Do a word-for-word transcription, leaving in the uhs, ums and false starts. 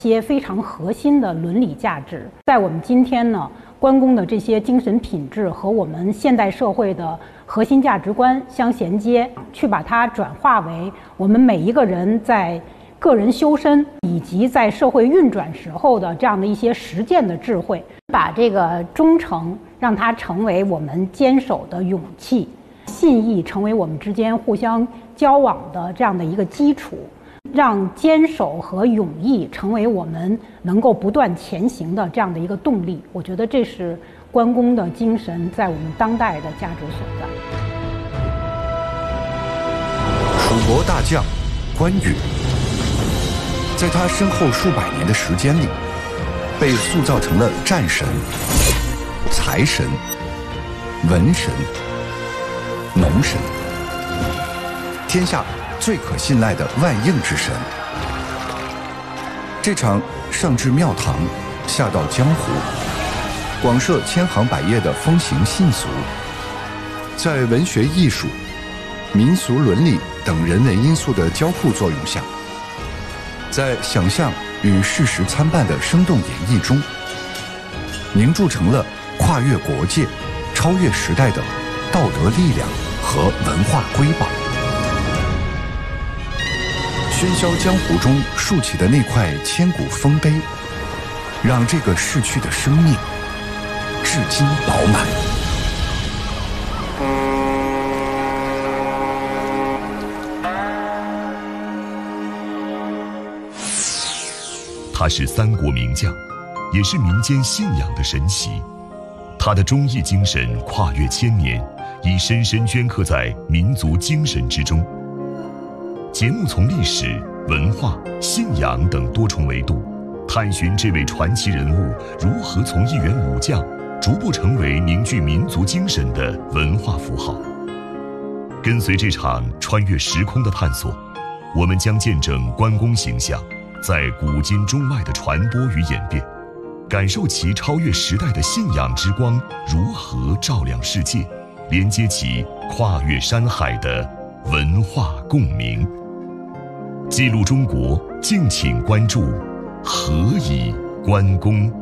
些非常核心的伦理价值，在我们今天呢，关公的这些精神品质和我们现代社会的核心价值观相衔接，去把它转化为我们每一个人在个人修身以及在社会运转时候的这样的一些实践的智慧，把这个忠诚让它成为我们坚守的勇气，信义成为我们之间互相交往的这样的一个基础，让坚守和勇毅成为我们能够不断前行的这样的一个动力。我觉得这是关公的精神在我们当代的价值所在。 楚国大将关羽，在他身后数百年的时间里，被塑造成了战神、财神、文神、农神，天下最可信赖的万应之神。这场上至庙堂，下到江湖，广涉千行百业的风行信俗，在文学艺术、民俗伦理等人文因素的交互作用下，在想象与事实参半的生动演绎中，凝铸成了跨越国界、超越时代的道德力量和文化瑰宝。喧嚣江湖中竖起的那块千古丰碑，让这个逝去的生命至今饱满。 他是三国名将，也是民间信仰的神祇。他的忠义精神跨越千年，已深深镌刻在民族精神之中。节目从历史、文化、信仰等多重维度，探寻这位传奇人物如何从一员武将逐步成为凝聚民族精神的文化符号。跟随这场穿越时空的探索，我们将见证关公形象在古今中外的传播与演变，感受其超越时代的信仰之光如何照亮世界，连接起跨越山海的文化共鸣。记录中国，敬请关注何以关公。